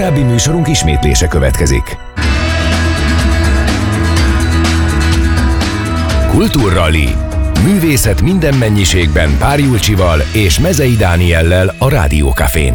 Korábbi műsorunk ismétlése következik. Kultúrrali. Művészet minden mennyiségben Pár Julcsival és Mezei Dániellel a Rádiókafén.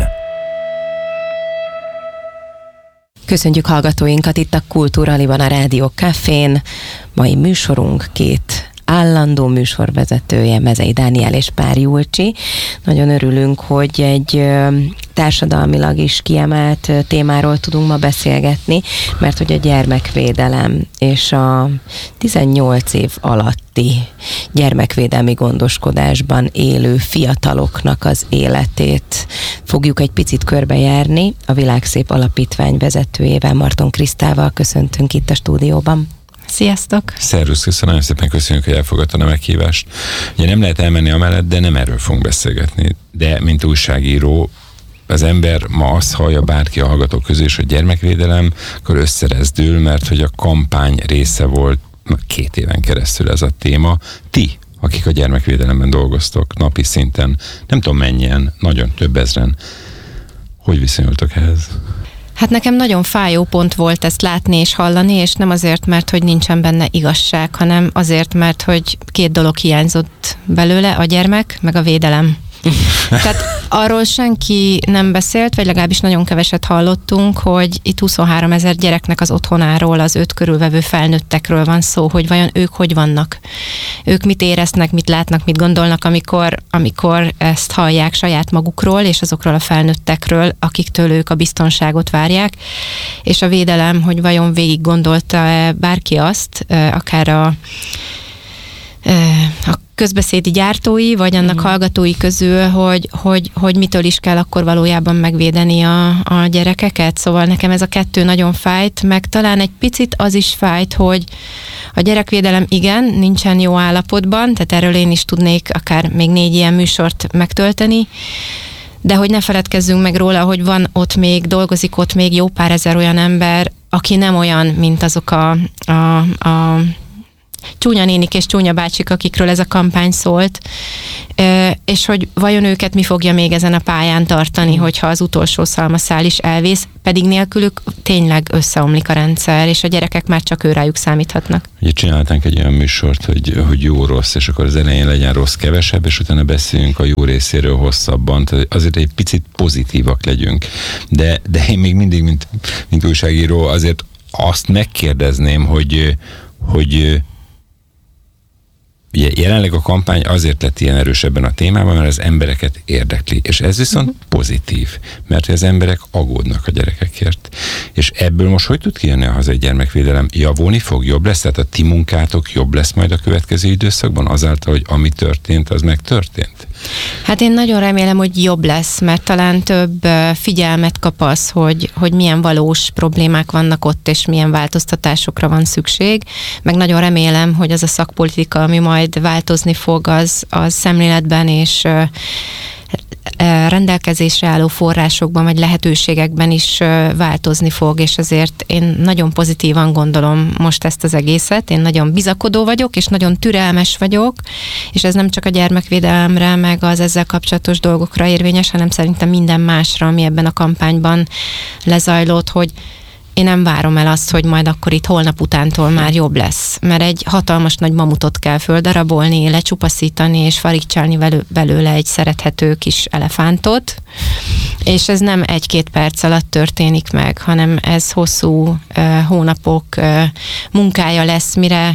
Köszöntjük hallgatóinkat itt a Kultúrraliban a Rádiókafén. Mai műsorunk két állandó műsorvezetője, Mezei Dániel és Pár Julcsi. Nagyon örülünk, hogy egy társadalmilag is kiemelt témáról tudunk ma beszélgetni, mert hogy a gyermekvédelem és a 18 év alatti gyermekvédelmi gondoskodásban élő fiataloknak az életét fogjuk egy picit körbejárni. A Világszép Alapítvány vezetőjével, Marton Krisztával köszöntünk itt a stúdióban. Sziasztok! Szervusz, köszönöm szépen, köszönjük, hogy elfogadta a meghívást. Ugye nem lehet elmenni amellett, de nem erről fogunk beszélgetni. De mint újságíró, az ember ma azt hallja, bárki a hallgatók közül is, hogy gyermekvédelem, akkor összerezdül, mert hogy a kampány része volt 2 éven keresztül ez a téma. Ti, akik a gyermekvédelemben dolgoztok napi szinten, nem tudom mennyien, nagyon több ezren, hogy viszonyultok ehhez? Hát nekem nagyon fájó pont volt ezt látni és hallani, és nem azért, mert hogy nincsen benne igazság, hanem azért, mert hogy 2 dolog hiányzott belőle, a gyermek, meg a védelem. Tehát arról senki nem beszélt, vagy legalábbis nagyon keveset hallottunk, hogy itt 23 000 gyereknek az otthonáról, az 5 körülvevő felnőttekről van szó, hogy vajon ők hogy vannak. Ők mit éreznek, mit látnak, mit gondolnak, amikor ezt hallják saját magukról, és azokról a felnőttekről, akiktől ők a biztonságot várják. És a védelem, hogy vajon végig gondolta bárki azt, akár a közbeszédi gyártói, vagy annak hallgatói közül, hogy mitől is kell akkor valójában megvédeni a gyerekeket. Szóval nekem ez a 2 nagyon fájt, meg talán egy picit az is fájt, hogy a gyerekvédelem igen, nincsen jó állapotban, tehát erről én is tudnék akár még 4 ilyen műsort megtölteni, de hogy ne feledkezzünk meg róla, hogy van ott még, dolgozik ott még jó pár ezer olyan ember, aki nem olyan, mint azok a csúnya nénik és csúnya bácsik, akikről ez a kampány szólt, és hogy vajon őket mi fogja még ezen a pályán tartani, hogyha az utolsó szalmaszál is elvész, pedig nélkülük tényleg összeomlik a rendszer, és a gyerekek már csak őrájuk számíthatnak. Ugye csináltánk egy olyan műsort, hogy jó-rossz, és akkor az elején legyen rossz kevesebb, és utána beszéljünk a jó részéről hosszabban, tehát azért egy picit pozitívak legyünk. De én még mindig, mint újságíró, azért azt megkérdezném, hogy ugye jelenleg a kampány azért lett ilyen erős ebben a témában, mert az embereket érdekli. És ez viszont pozitív, mert az emberek aggódnak a gyerekekért. És ebből most hogy tud kijönni a hazai gyermekvédelem? Javulni fog? Jobb lesz? Tehát a ti munkátok jobb lesz majd a következő időszakban azáltal, hogy ami történt, az megtörtént? Hát én nagyon remélem, hogy jobb lesz, mert talán több figyelmet kap az, hogy milyen valós problémák vannak ott, és milyen változtatásokra van szükség. Meg nagyon remélem, hogy az a szakpolitika, ami majd változni fog, az szemléletben és rendelkezésre álló forrásokban vagy lehetőségekben is változni fog, és azért én nagyon pozitívan gondolom most ezt az egészet. Én nagyon bizakodó vagyok, és nagyon türelmes vagyok, és ez nem csak a gyermekvédelemre, meg az ezzel kapcsolatos dolgokra érvényes, hanem szerintem minden másra, ami ebben a kampányban lezajlott, hogy én nem várom el azt, hogy majd akkor itt holnap utántól már jobb lesz, mert egy hatalmas nagy mamutot kell földarabolni, lecsupaszítani és farigcsálni belőle egy szerethető kis elefántot, és ez nem 1-2 perc alatt történik meg, hanem ez hosszú hónapok munkája lesz,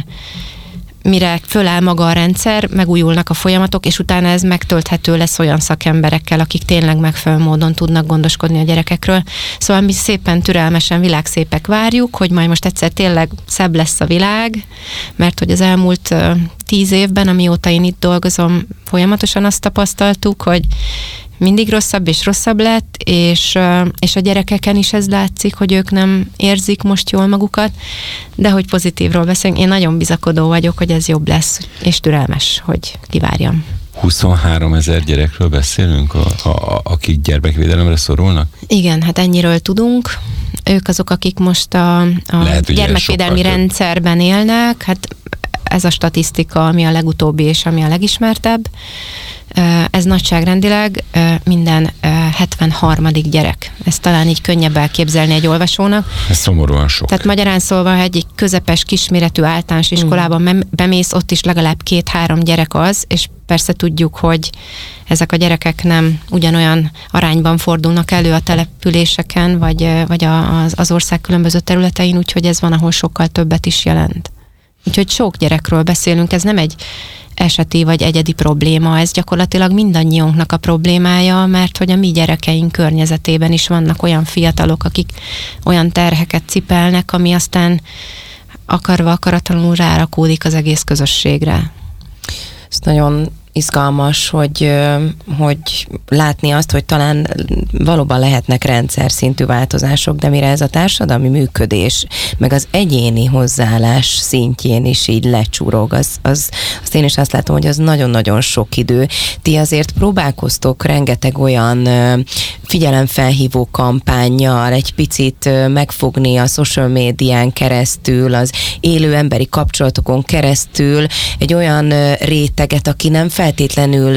mire föláll maga a rendszer, megújulnak a folyamatok, és utána ez megtölthető lesz olyan szakemberekkel, akik tényleg megfelelő módon tudnak gondoskodni a gyerekekről. Szóval mi szépen, türelmesen, világszépek várjuk, hogy majd most egyszer tényleg szebb lesz a világ, mert hogy az elmúlt 10 évben, amióta én itt dolgozom, folyamatosan azt tapasztaltuk, hogy mindig rosszabb és rosszabb lett, és a gyerekeken is ez látszik, hogy ők nem érzik most jól magukat, de hogy pozitívról beszélünk, én nagyon bizakodó vagyok, hogy ez jobb lesz, és türelmes, hogy kivárjam. 23 000 gyerekről beszélünk, akik gyermekvédelemre szorulnak? Igen, hát ennyiről tudunk. Ők azok, akik most a gyermekvédelmi rendszerben élnek, hát ez a statisztika, ami a legutóbbi és ami a legismertebb. Ez nagyságrendileg minden 73. gyerek. Ezt talán így könnyebb elképzelni egy olvasónak. Ez szomorúan sok. Tehát magyarán szólva, ha egy közepes, kisméretű általános iskolában bemész, ott is legalább 2-3 gyerek az, és persze tudjuk, hogy ezek a gyerekek nem ugyanolyan arányban fordulnak elő a településeken, vagy az ország különböző területein, úgyhogy ez van, ahol sokkal többet is jelent. Úgyhogy sok gyerekről beszélünk, ez nem egy eseti vagy egyedi probléma, ez gyakorlatilag mindannyiunknak a problémája, mert hogy a mi gyerekeink környezetében is vannak olyan fiatalok, akik olyan terheket cipelnek, ami aztán akarva akaratlanul rárakódik az egész közösségre. Ez nagyon izgalmas, hogy látni azt, hogy talán valóban lehetnek rendszer szintű változások, de mire ez a társadalmi működés, meg az egyéni hozzáállás szintjén is így lecsúrog, azt én is azt látom, hogy az nagyon-nagyon sok idő. Ti azért próbálkoztok rengeteg olyan figyelemfelhívó kampánnyal, egy picit megfogni a social médián keresztül, az élő emberi kapcsolatokon keresztül egy olyan réteget, aki nem feltétlenül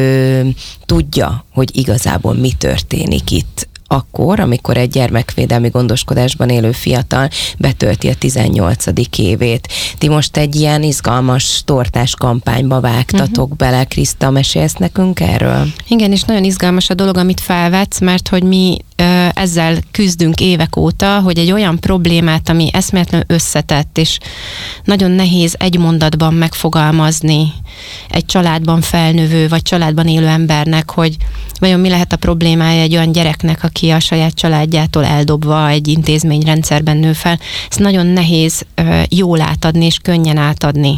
tudja, hogy igazából mi történik itt akkor, amikor egy gyermekvédelmi gondoskodásban élő fiatal betölti a 18. évét. Ti most egy ilyen izgalmas tortás kampányba vágtatok bele. Kriszta, mesélsz nekünk erről? Igen, és nagyon izgalmas a dolog, amit felvetsz, mert hogy mi ezzel küzdünk évek óta, hogy egy olyan problémát, ami eszméletlenül összetett, és nagyon nehéz egy mondatban megfogalmazni egy családban felnövő, vagy családban élő embernek, hogy vajon mi lehet a problémája egy olyan gyereknek, aki a saját családjától eldobva egy intézményrendszerben nő fel. Ezt nagyon nehéz jól átadni, és könnyen átadni.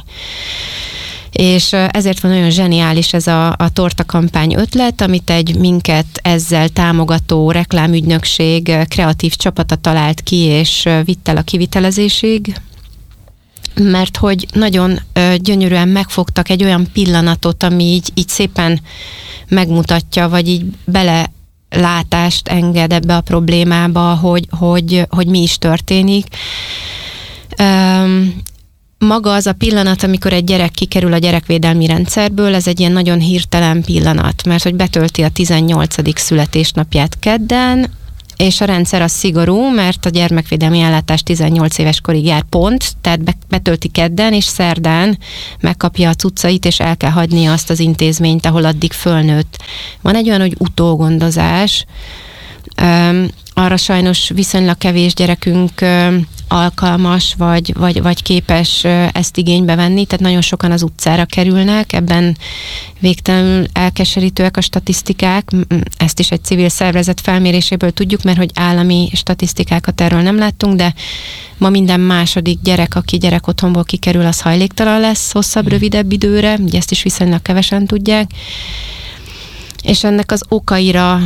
És ezért van nagyon zseniális ez a tortakampány ötlet, amit egy minket ezzel támogató reklámügynökség kreatív csapata talált ki, és vitt el a kivitelezésig, mert hogy nagyon gyönyörűen megfogtak egy olyan pillanatot, ami így szépen megmutatja, vagy így belelátást enged ebbe a problémába, hogy mi is történik. Maga az a pillanat, amikor egy gyerek kikerül a gyerekvédelmi rendszerből, ez egy ilyen nagyon hirtelen pillanat, mert hogy betölti a 18. születésnapját kedden, és a rendszer az szigorú, mert a gyermekvédelmi ellátás 18 éves korig jár pont, tehát betölti kedden, és szerdán megkapja a cuccait, és el kell hagynia azt az intézményt, ahol addig fölnőtt. Van egy olyan, hogy utógondozás, arra sajnos viszonylag kevés gyerekünk alkalmas, vagy képes ezt igénybe venni, tehát nagyon sokan az utcára kerülnek, ebben végtelenül elkeserítőek a statisztikák, ezt is egy civil szervezet felméréséből tudjuk, mert hogy állami statisztikákat erről nem láttunk, de ma minden második gyerek, aki gyerekotthonból kikerül, az hajléktalan lesz hosszabb, rövidebb időre, ugye ezt is viszonylag kevesen tudják, és ennek az okaira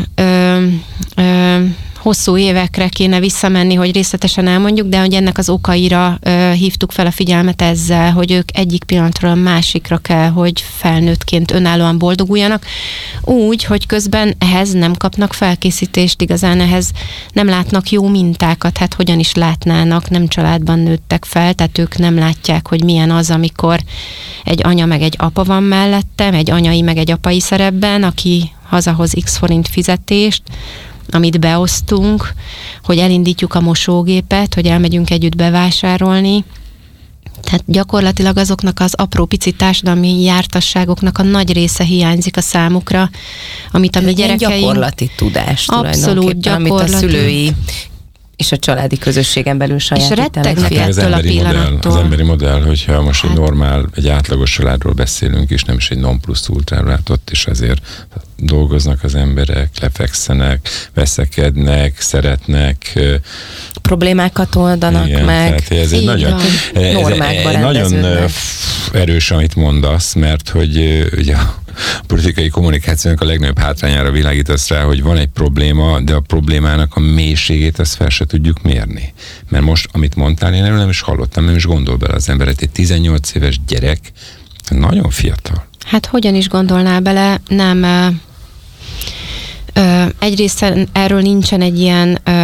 hosszú évekre kéne visszamenni, hogy részletesen elmondjuk, de hogy ennek az okaira hívtuk fel a figyelmet ezzel, hogy ők egyik pillanatról a másikra kell, hogy felnőttként önállóan boldoguljanak, úgy, hogy közben ehhez nem kapnak felkészítést, igazán ehhez nem látnak jó mintákat, hát hogyan is látnának, nem családban nőttek fel, tehát ők nem látják, hogy milyen az, amikor egy anya meg egy apa van mellettem, egy anyai meg egy apai szerepben, aki hazahoz x forint fizetést, amit beosztunk, hogy elindítjuk a mosógépet, hogy elmegyünk együtt bevásárolni. Tehát gyakorlatilag azoknak az apró pici társadalmi jártasságoknak a nagy része hiányzik a számukra, amit a mi gyerekeink... Gyakorlati tudás abszolút gyakorlati. Amit a szülői és a családi közösségen belül sajátítanak. És rettegnek ettől a pillanattól. Az emberi modell, hogyha most egy normál, egy átlagos családról beszélünk, és nem is egy non plus ultráról, ott is azért dolgoznak az emberek, lefekszenek, veszekednek, szeretnek. Problémákat oldanak igen, meg. Tehát ez egy nagyon erős, amit mondasz, mert hogy ugye a politikai kommunikációnak a legnagyobb hátrányára világítasz rá, hogy van egy probléma, de a problémának a mélységét azt fel se tudjuk mérni. Mert most, amit mondtál, én erről nem is hallottam, nem is gondol bele az ember, egy 18 éves gyerek, nagyon fiatal. Hát hogyan is gondolnál bele, nem... Egyrészt erről nincsen egy ilyen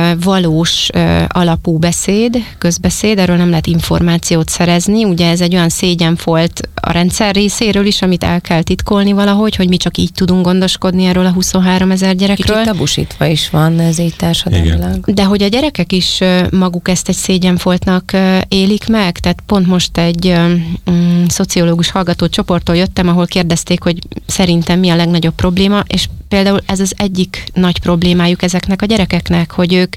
valós alapú beszéd, közbeszéd, erről nem lehet információt szerezni. Ugye ez egy olyan szégyenfolt a rendszer részéről is, amit el kell titkolni valahogy, hogy mi csak így tudunk gondoskodni erről a 23 000 gyerekről. Kicsit tabusítva is van ez így társadalmilag. De hogy a gyerekek is maguk ezt egy szégyenfoltnak élik meg, tehát pont most egy szociológus hallgató csoporttól jöttem, ahol kérdezték, hogy szerintem mi a legnagyobb probléma, és például ez az egyik nagy problémájuk ezeknek a gyerekeknek, hogy ők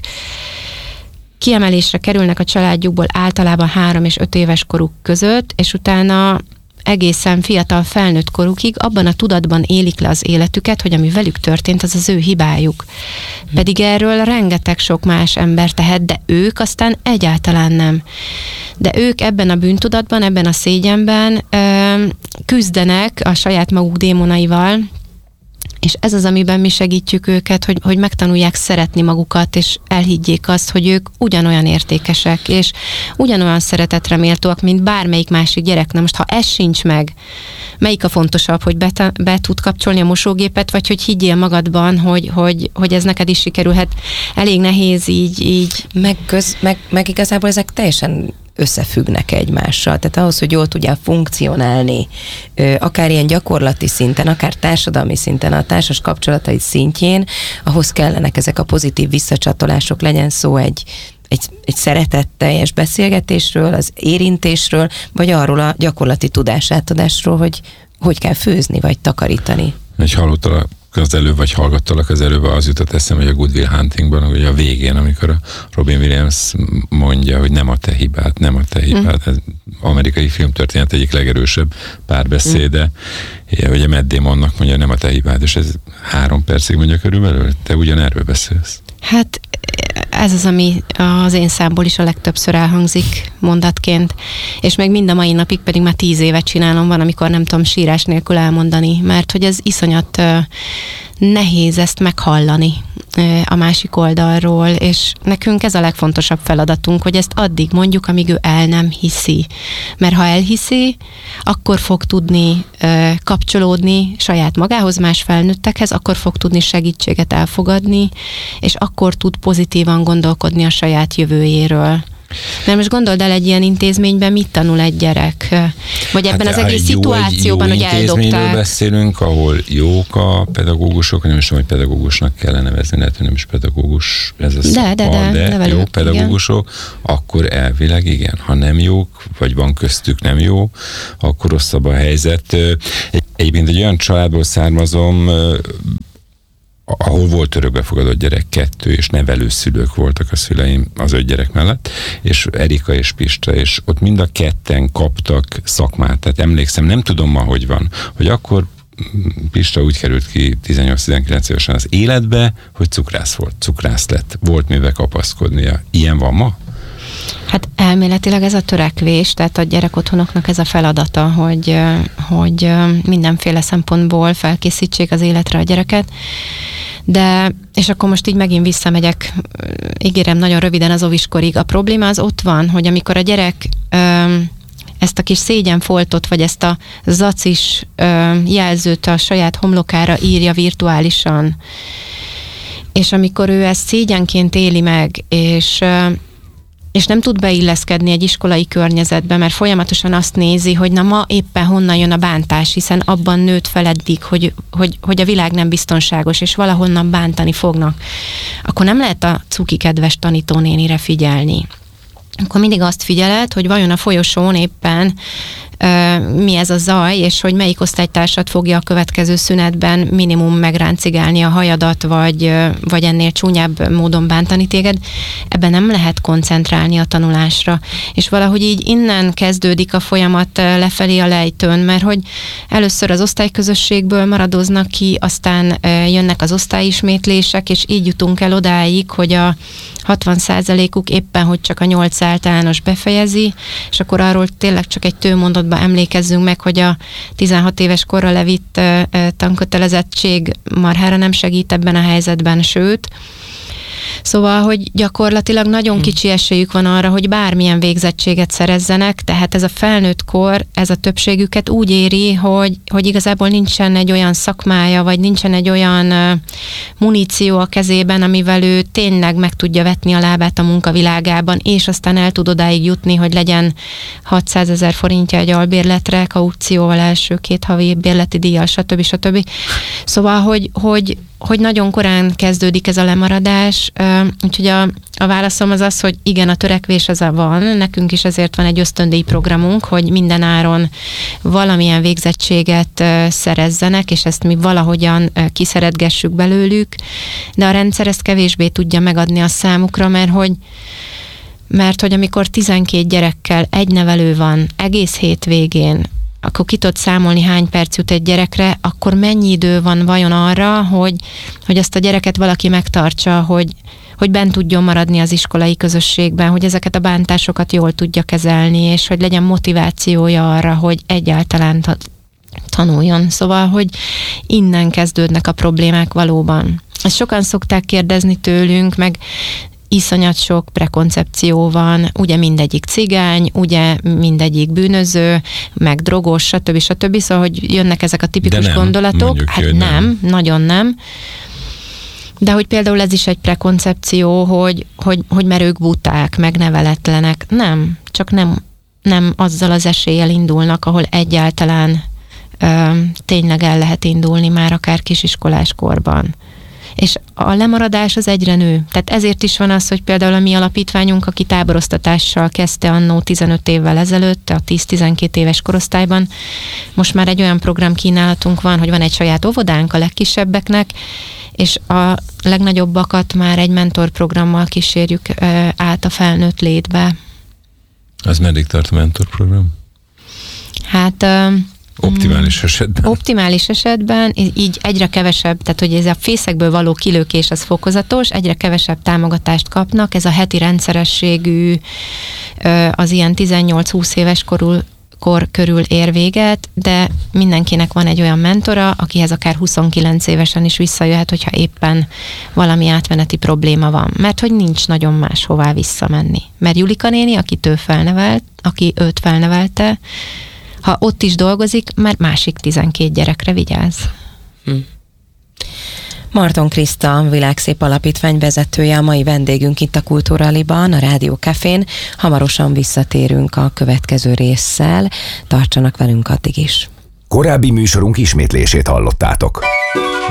kiemelésre kerülnek a családjukból általában 3 és 5 éves koruk között, és utána egészen fiatal felnőtt korukig abban a tudatban élik le az életüket, hogy ami velük történt, az az ő hibájuk. Pedig erről rengeteg sok más ember tehet, de ők aztán egyáltalán nem. De ők ebben a bűntudatban, ebben a szégyenben küzdenek a saját maguk démonaival, és ez az, amiben mi segítjük őket, hogy megtanulják szeretni magukat, és elhiggyék azt, hogy ők ugyanolyan értékesek, és ugyanolyan szeretetre méltóak, mint bármelyik másik gyerek. Na most, ha ez sincs meg, melyik a fontosabb, hogy be tud kapcsolni a mosógépet, vagy hogy higgyél magadban, hogy ez neked is sikerülhet. Elég nehéz így. Meg igazából ezek teljesen összefüggnek egymással. Tehát ahhoz, hogy jól tudjál funkcionálni, akár ilyen gyakorlati szinten, akár társadalmi szinten, a társas kapcsolataid szintjén, ahhoz kellenek ezek a pozitív visszacsatolások, legyen szó egy szeretetteljes beszélgetésről, az érintésről, vagy arról a gyakorlati tudásátadásról, hogy kell főzni, vagy takarítani. Egy hallottalak az előbb, vagy hallgattalak az előbb, az jutott eszembe, hogy a Good Will Huntingban, ugye a végén, amikor a Robin Williams mondja, hogy nem a te hibád, nem a te hibád. Ez amerikai filmtörténet egyik legerősebb párbeszéde. Ugye Matt Damonnak mondja, nem a te hibád, és ez 3 percig mondja körülbelül. Te ugyanerről beszélsz. Hát ez az, ami az én számból is a legtöbbször elhangzik mondatként, és meg mind a mai napig pedig már 10 évet csinálom, van, amikor nem tudom sírás nélkül elmondani, mert hogy ez iszonyat nehéz ezt meghallani a másik oldalról, és nekünk ez a legfontosabb feladatunk, hogy ezt addig mondjuk, amíg ő el nem hiszi. Mert ha elhiszi, akkor fog tudni kapcsolódni saját magához, más felnőttekhez, akkor fog tudni segítséget elfogadni, és akkor tud pozitívan gondolkodni a saját jövőjéről. Mert most gondold el, egy ilyen intézményben mit tanul egy gyerek? Vagy ebben az egész szituációban, hogy eldobták. Intézményről beszélünk, ahol jók a pedagógusok, nem is tudom, hogy pedagógusnak kell nevezni, lehet, hogy nem is pedagógus ez a szakma, de jó pedagógusok, igen. Akkor elvileg igen. Ha nem jók, vagy van köztük nem jó, akkor rosszabb a helyzet. Egyébként egy olyan családból származom, ahol volt örökbefogadott gyerek, 2 és nevelőszülők voltak a szüleim az 5 gyerek mellett, és Erika és Pista, és ott mind a 2 kaptak szakmát. Tehát emlékszem, nem tudom ma, hogy van, hogy akkor Pista úgy került ki 18-19 évesen az életbe, hogy cukrász volt, cukrász lett, volt mivel kapaszkodnia. Ilyen van ma? Hát elméletileg ez a törekvés, tehát a gyerekotthonoknak ez a feladata, hogy mindenféle szempontból felkészítsék az életre a gyereket, de, és akkor most így megint visszamegyek, ígérem nagyon röviden az óviskorig. A probléma az ott van, hogy amikor a gyerek ezt a kis szégyenfoltot, vagy ezt a zacis jelzőt a saját homlokára írja virtuálisan, és amikor ő ezt szégyenként éli meg, és nem tud beilleszkedni egy iskolai környezetbe, mert folyamatosan azt nézi, hogy na ma éppen honnan jön a bántás, hiszen abban nőtt fel eddig, hogy a világ nem biztonságos, és valahonnan bántani fognak, akkor nem lehet a cuki kedves tanítónénire figyelni. Akkor mindig azt figyeled, hogy vajon a folyosón éppen mi ez a zaj, és hogy melyik osztálytársat fogja a következő szünetben minimum megráncigálni a hajadat, vagy ennél csúnyább módon bántani téged. Ebben nem lehet koncentrálni a tanulásra. És valahogy így innen kezdődik a folyamat lefelé a lejtőn, mert hogy először az osztályközösségből maradoznak ki, aztán jönnek az osztályismétlések, és így jutunk el odáig, hogy a 60%-uk éppen, hogy csak a 8 általános befejezi, és akkor arról tényleg csak egy tőmondatban emlékezzünk meg, hogy a 16 éves korra levitt tankötelezettség marhára nem segít ebben a helyzetben, sőt. Szóval, hogy gyakorlatilag nagyon kicsi esélyük van arra, hogy bármilyen végzettséget szerezzenek, tehát ez a felnőtt kor, ez a többségüket úgy éri, hogy igazából nincsen egy olyan szakmája, vagy nincsen egy olyan muníció a kezében, amivel ő tényleg meg tudja vetni a lábát a munkavilágában, és aztán el tud odáig jutni, hogy legyen 600 000 forintja egy albérletre, kaukcióval, első 2 havi bérleti díjjal, stb. Szóval, hogy nagyon korán kezdődik ez a lemaradás, úgyhogy a válaszom az az, hogy igen, a törekvés az van, nekünk is ezért van egy ösztöndíj programunk, hogy minden áron valamilyen végzettséget szerezzenek, és ezt mi valahogyan kiszeretgessük belőlük, de a rendszer ezt kevésbé tudja megadni a számukra, mert hogy amikor 12 gyerekkel egy nevelő van egész hétvégén, akkor ki tudod számolni, hány perc jut egy gyerekre, akkor mennyi idő van vajon arra, hogy azt a gyereket valaki megtartsa, hogy bent tudjon maradni az iskolai közösségben, hogy ezeket a bántásokat jól tudja kezelni, és hogy legyen motivációja arra, hogy egyáltalán tanuljon. Szóval, hogy innen kezdődnek a problémák valóban. Ezt sokan szokták kérdezni tőlünk, meg iszonyat sok prekoncepció van, ugye mindegyik cigány, ugye mindegyik bűnöző, meg drogos, stb. Szóval, hogy jönnek ezek a tipikus gondolatok. Hát nem, nagyon nem. De hogy például ez is egy prekoncepció, hogy mert ők buták, meg neveletlenek. Nem, csak nem azzal az eséllyel indulnak, ahol egyáltalán tényleg el lehet indulni már akár kisiskolás korban. És a lemaradás az egyre nő. Tehát ezért is van az, hogy például a mi alapítványunk, aki táborosztatással kezdte annó 15 évvel ezelőtt, a 10-12 éves korosztályban, most már egy olyan programkínálatunk van, hogy van egy saját óvodánk a legkisebbeknek, és a legnagyobbakat már egy mentorprogrammal kísérjük át a felnőtt létbe. Az meddig tart a mentorprogram? Hát... Optimális esetben? Optimális esetben, így egyre kevesebb, tehát hogy ez a fészekből való kilökés az fokozatos, egyre kevesebb támogatást kapnak, ez a heti rendszerességű, az ilyen 18-20 éves kor körül ér véget, de mindenkinek van egy olyan mentora, akihez akár 29 évesen is visszajöhet, hogyha éppen valami átmeneti probléma van. Mert hogy nincs nagyon máshová visszamenni. Mert Julika néni, aki őt felnevelte, ha ott is dolgozik, már másik 12 gyerekre vigyáz. Marton Kriszta, Világszép Alapítvány vezetője, a mai vendégünk itt a Kultúraliban, a Rádió Cafén. Hamarosan visszatérünk a következő résszel. Tartsanak velünk addig is. Korábbi műsorunk ismétlését hallottátok.